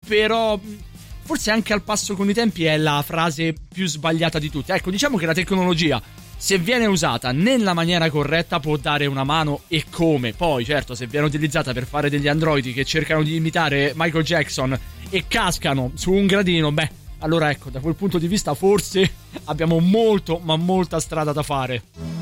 però forse anche al passo con i tempi è la frase più sbagliata di tutte. Ecco, diciamo che la tecnologia, se viene usata nella maniera corretta, può dare una mano, e come. Poi certo, se viene utilizzata per fare degli androidi che cercano di imitare Michael Jackson e cascano su un gradino, beh, allora ecco, da quel punto di vista forse abbiamo molto ma molta strada da fare.